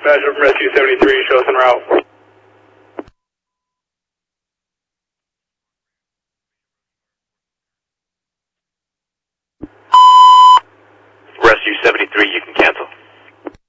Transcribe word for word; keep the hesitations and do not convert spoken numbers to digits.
Dispatcher from Rescue seventy-three, show us en route.